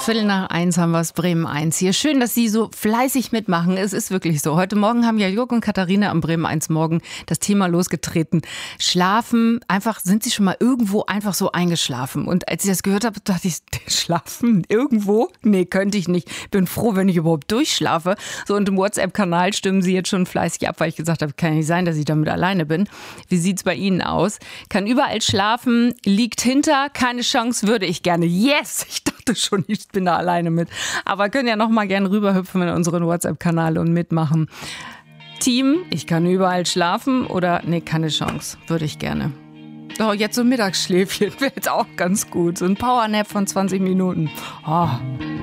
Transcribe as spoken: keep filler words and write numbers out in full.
Viertel nach eins haben wir es, Bremen eins hier. Schön, dass Sie so fleißig mitmachen. Es ist wirklich so. Heute Morgen haben ja Jörg und Katharina am Bremen eins Morgen das Thema losgetreten. Schlafen, einfach, sind Sie schon mal irgendwo einfach so eingeschlafen? Und als ich das gehört habe, dachte ich, schlafen irgendwo? Nee, könnte ich nicht. Bin froh, wenn ich überhaupt durchschlafe. So, und im WhatsApp-Kanal stimmen Sie jetzt schon fleißig ab, weil ich gesagt habe, kann nicht sein, dass ich damit alleine bin. Wie sieht's bei Ihnen aus? Kann überall schlafen, liegt hinter, keine Chance, würde ich gerne. Yes! Ich dachte schon, ich bin da alleine mit. Aber können ja noch mal gerne rüberhüpfen in unseren WhatsApp-Kanal und mitmachen. Team, ich kann überall schlafen oder nee, keine Chance, würde ich gerne. Oh, jetzt so ein Mittagsschläfchen wäre jetzt auch ganz gut. So ein Powernap von zwanzig Minuten. Oh.